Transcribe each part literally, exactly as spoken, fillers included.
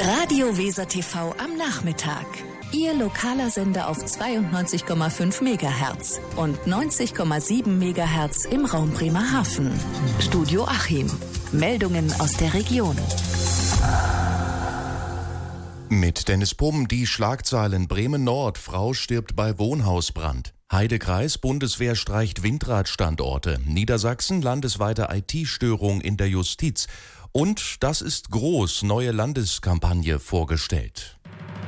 Radio Weser T V am Nachmittag. Ihr lokaler Sender auf zweiundneunzig Komma fünf Megahertz und neunzig Komma sieben Megahertz im Raum Bremerhaven. Studio Achim. Meldungen aus der Region. Mit Dennis Pumm die Schlagzeilen: Bremen-Nord, Frau stirbt bei Wohnhausbrand. Heidekreis, Bundeswehr streicht Windradstandorte. Niedersachsen, landesweite I T-Störung in der Justiz. Und das ist groß, neue Landeskampagne vorgestellt.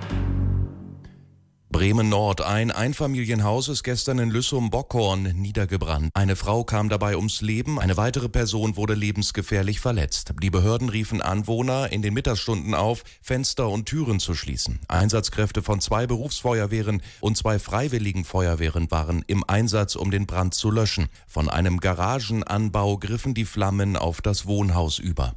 Bremen-Nord, ein Einfamilienhaus ist gestern in Lüssum-Bockhorn niedergebrannt. Eine Frau kam dabei ums Leben, eine weitere Person wurde lebensgefährlich verletzt. Die Behörden riefen Anwohner in den Mittagsstunden auf, Fenster und Türen zu schließen. Einsatzkräfte von zwei Berufsfeuerwehren und zwei freiwilligen Feuerwehren waren im Einsatz, um den Brand zu löschen. Von einem Garagenanbau griffen die Flammen auf das Wohnhaus über.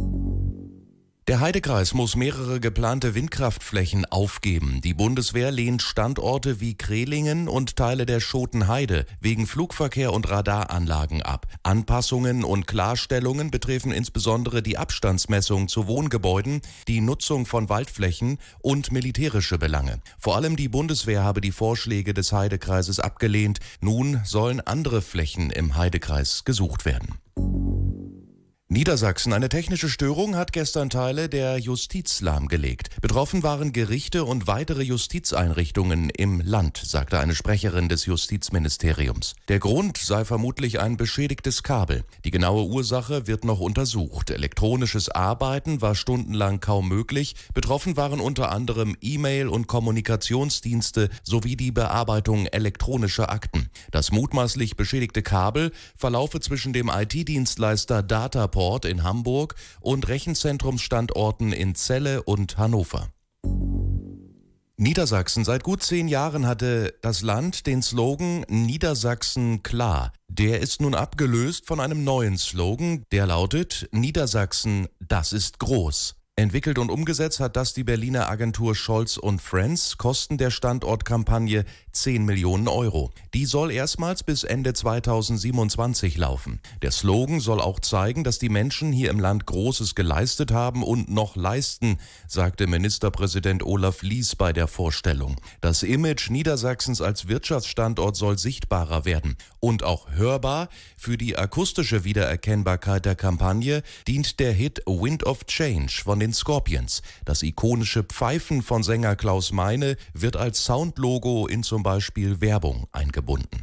Der Heidekreis muss mehrere geplante Windkraftflächen aufgeben. Die Bundeswehr lehnt Standorte wie Krehlingen und Teile der Schotenheide wegen Flugverkehr und Radaranlagen ab. Anpassungen und Klarstellungen betreffen insbesondere die Abstandsmessung zu Wohngebäuden, die Nutzung von Waldflächen und militärische Belange. Vor allem die Bundeswehr habe die Vorschläge des Heidekreises abgelehnt. Nun sollen andere Flächen im Heidekreis gesucht werden. Niedersachsen. Eine technische Störung hat gestern Teile der Justiz lahmgelegt. Betroffen waren Gerichte und weitere Justizeinrichtungen im Land, sagte eine Sprecherin des Justizministeriums. Der Grund sei vermutlich ein beschädigtes Kabel. Die genaue Ursache wird noch untersucht. Elektronisches Arbeiten war stundenlang kaum möglich. Betroffen waren unter anderem E-Mail- und Kommunikationsdienste sowie die Bearbeitung elektronischer Akten. Das mutmaßlich beschädigte Kabel verlaufe zwischen dem I T-Dienstleister Dataport in Hamburg und Rechenzentrumsstandorten in Celle und Hannover. Niedersachsen. Seit gut zehn Jahren hatte das Land den Slogan Niedersachsen klar. Der ist nun abgelöst von einem neuen Slogan, der lautet Niedersachsen, das ist groß. Entwickelt und umgesetzt hat das die Berliner Agentur Scholz und Friends, Kosten der Standortkampagne zehn Millionen Euro. Die soll erstmals bis Ende zweitausendsiebenundzwanzig laufen. Der Slogan soll auch zeigen, dass die Menschen hier im Land Großes geleistet haben und noch leisten, sagte Ministerpräsident Olaf Lies bei der Vorstellung. Das Image Niedersachsens als Wirtschaftsstandort soll sichtbarer werden und auch hörbar. Für die akustische Wiedererkennbarkeit der Kampagne dient der Hit Wind of Change von den Scorpions. Das ikonische Pfeifen von Sänger Klaus Meine wird als Soundlogo in zum Beispiel Werbung eingebunden.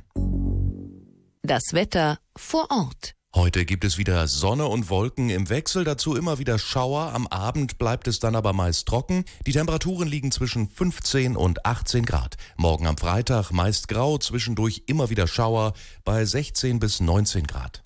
Das Wetter vor Ort. Heute gibt es wieder Sonne und Wolken im Wechsel, dazu immer wieder Schauer. Am Abend bleibt es dann aber meist trocken. Die Temperaturen liegen zwischen fünfzehn und achtzehn Grad. Morgen am Freitag meist grau, zwischendurch immer wieder Schauer bei sechzehn bis neunzehn Grad.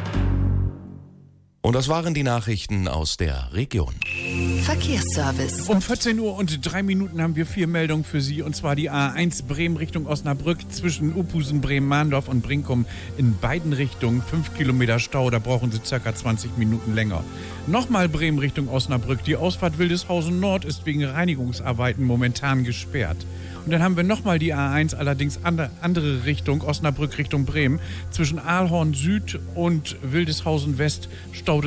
Und das waren die Nachrichten aus der Region. Verkehrsservice. Um vierzehn Uhr und drei Minuten haben wir vier Meldungen für Sie. Und zwar die A eins Bremen Richtung Osnabrück zwischen Uphusen, Bremen-Mahndorf und Brinkum in beiden Richtungen. Fünf Kilometer Stau, da brauchen Sie circa zwanzig Minuten länger. Nochmal Bremen Richtung Osnabrück. Die Ausfahrt Wildeshausen Nord ist wegen Reinigungsarbeiten momentan gesperrt. Und dann haben wir nochmal die A eins, allerdings andere Richtung, Osnabrück Richtung Bremen. Zwischen Aalhorn Süd und Wildeshausen West staut